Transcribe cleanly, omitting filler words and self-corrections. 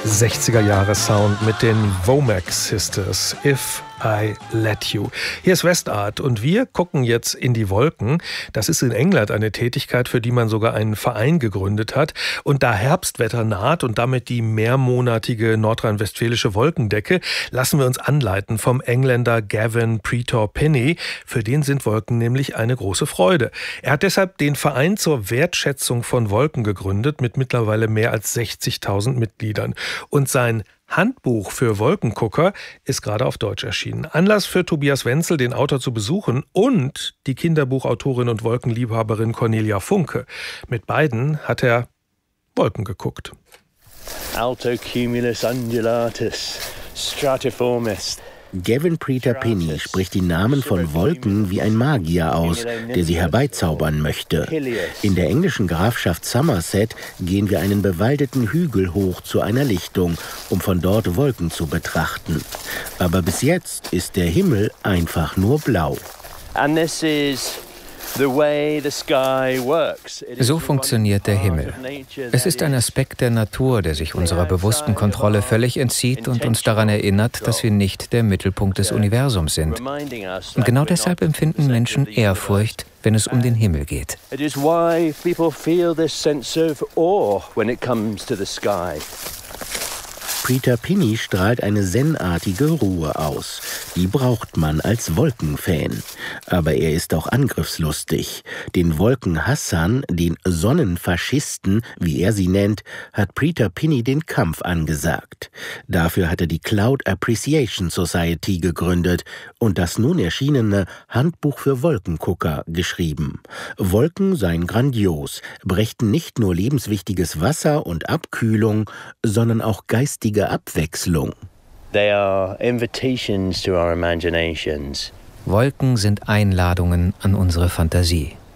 60er-Jahre-Sound mit den Womack Sisters, If I Let You. Hier ist Westart und wir gucken jetzt in die Wolken. Das ist in England eine Tätigkeit, für die man sogar einen Verein gegründet hat. Und da Herbstwetter naht und damit die mehrmonatige nordrhein-westfälische Wolkendecke, lassen wir uns anleiten vom Engländer Gavin Pretor-Penny. Für den sind Wolken nämlich eine große Freude. Er hat deshalb den Verein zur Wertschätzung von Wolken gegründet mit mittlerweile mehr als 60.000 Mitgliedern. Und sein Handbuch für Wolkengucker ist gerade auf Deutsch erschienen. Anlass für Tobias Wenzel, den Autor zu besuchen, und die Kinderbuchautorin und Wolkenliebhaberin Cornelia Funke. Mit beiden hat er Wolken geguckt. Altocumulus undulatus, stratiformis. Gavin Pretor-Penny spricht die Namen von Wolken wie ein Magier aus, der sie herbeizaubern möchte. In der englischen Grafschaft Somerset gehen wir einen bewaldeten Hügel hoch zu einer Lichtung, um von dort Wolken zu betrachten. Aber bis jetzt ist der Himmel einfach nur blau. So funktioniert der Himmel. Es ist ein Aspekt der Natur, der sich unserer bewussten Kontrolle völlig entzieht und uns daran erinnert, dass wir nicht der Mittelpunkt des Universums sind. Und genau deshalb empfinden Menschen Ehrfurcht, wenn es um den Himmel geht. Pretor-Penny strahlt eine zen-artige Ruhe aus. Die braucht man als Wolkenfan. Aber er ist auch angriffslustig. Den Wolkenhassern, den Sonnenfaschisten, wie er sie nennt, hat Pretor-Penny den Kampf angesagt. Dafür hat er die Cloud Appreciation Society gegründet und das nun erschienene Handbuch für Wolkengucker geschrieben. Wolken seien grandios, brächten nicht nur lebenswichtiges Wasser und Abkühlung, sondern auch geistige Abwechslung. They are invitations to our imaginations. Wolken sind Einladungen an unsere Fantasie.